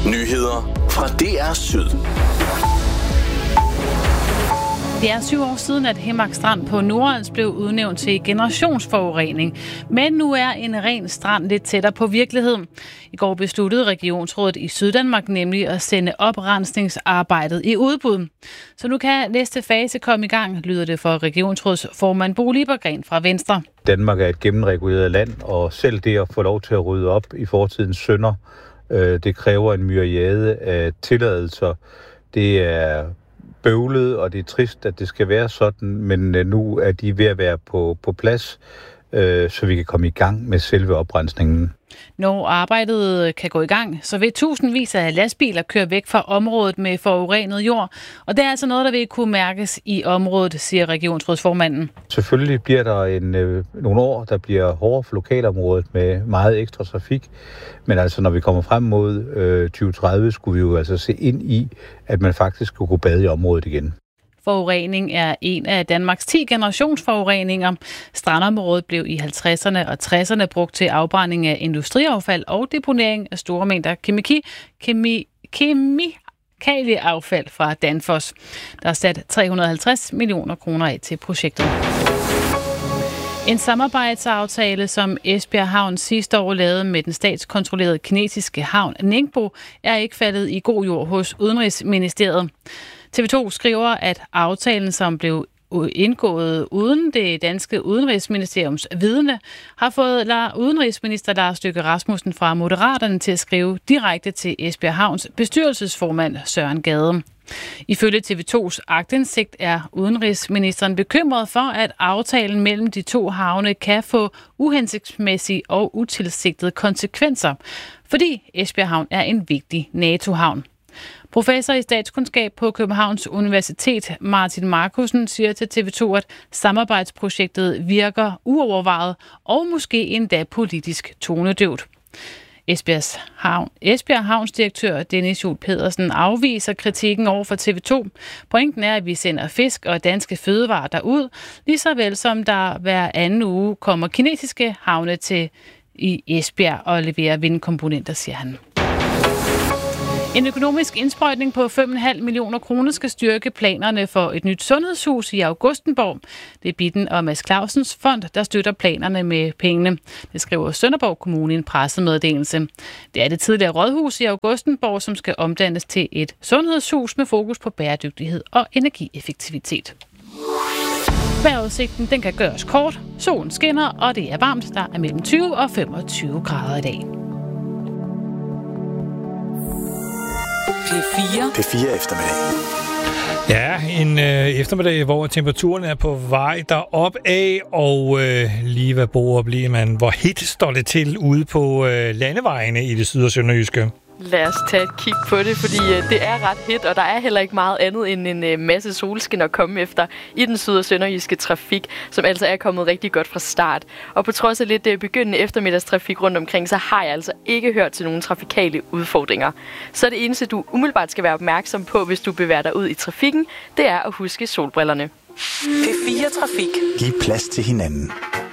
Nyheder fra DR Syd. Det er 7 år siden, at Himmark Strand på Nordals blev udnævnt til generationsforurening. Men nu er en ren strand lidt tættere på virkeligheden. I går besluttede Regionsrådet i Syddanmark nemlig at sende oprensningsarbejdet i udbud. Så nu kan næste fase komme i gang, lyder det for Regionsrådsformand Bo Liebergreen fra Venstre. Danmark er et gennemreguleret land, og selv det at få lov til at rydde op i fortidens synder, det kræver en myriade af tilladelser. Det er bøvlet, og det er trist, at det skal være sådan, men nu er de ved at være på plads, så vi kan komme i gang med selve oprensningen. Når arbejdet kan gå i gang, så vil tusindvis af lastbiler køre væk fra området med forurenet jord. Og det er altså noget, der vil kunne mærkes i området, siger Regionsrådsformanden. Selvfølgelig bliver der nogle år, der bliver hårdere for lokalområdet med meget ekstra trafik. Men altså, når vi kommer frem mod 2030, skulle vi jo altså se ind i, at man faktisk skulle kunne bade i området igen. Forurening er en af Danmarks 10 generationsforureninger. Strandområdet blev i 50'erne og 60'erne brugt til afbrænding af industriaffald og deponering af store mængder kemikalieaffald fra Danfoss. Der er sat 350 millioner kroner af til projektet. En samarbejdsaftale, som Esbjerg Havn sidste år lavede med den statskontrollerede kinesiske havn Ningbo, er ikke faldet i god jord hos Udenrigsministeriet. TV2 skriver, at aftalen, som blev indgået uden det danske udenrigsministeriums vidne, har fået udenrigsminister Lars Løkke Rasmussen fra Moderaterne til at skrive direkte til Esbjerg Havns bestyrelsesformand Søren Gade. Ifølge TV2's aktindsigt er udenrigsministeren bekymret for, at aftalen mellem de to havne kan få uhensigtsmæssige og utilsigtede konsekvenser, fordi Esbjerg Havn er en vigtig NATO-havn. Professor i statskundskab på Københavns Universitet, Martin Markussen, siger til TV2, at samarbejdsprojektet virker uovervejet og måske endda politisk tonedøvt. Esbjerg Havns direktør Dennis Juul Pedersen afviser kritikken over for TV2. Pointen er, at vi sender fisk og danske fødevarer derud, lige så vel som der hver anden uge kommer kinesiske havne til i Esbjerg og leverer vindkomponenter, siger han. En økonomisk indsprøjtning på 5,5 millioner kroner skal styrke planerne for et nyt sundhedshus i Augustenborg. Det er Bitten og Mads Clausens fond, der støtter planerne med pengene. Det skriver Sønderborg Kommune i en pressemeddelelse. Det er det tidligere rådhus i Augustenborg, som skal omdannes til et sundhedshus med fokus på bæredygtighed og energieffektivitet. Vejrudsigten den kan gøres kort. Solen skinner, og det er varmt. Der er mellem 20 og 25 grader i dag. P4 eftermiddag. Ja, en eftermiddag, hvor temperaturen er på vej derop af, og lige hvad bor bliver man, hvor hit står det til ude på landevejene i det syd- og sønderjyske. Lad os tage et kig på det, fordi det er ret hit, og der er heller ikke meget andet end en masse solskin at komme efter i den syd- og sønderjyske trafik, som altså er kommet rigtig godt fra start. Og på trods af lidt begyndende eftermiddagstrafik rundt omkring, så har jeg altså ikke hørt til nogle trafikale udfordringer. Så det eneste, du umiddelbart skal være opmærksom på, hvis du bevæger dig ud i trafikken, det er at huske solbrillerne. P4 Trafik. Giv plads til hinanden.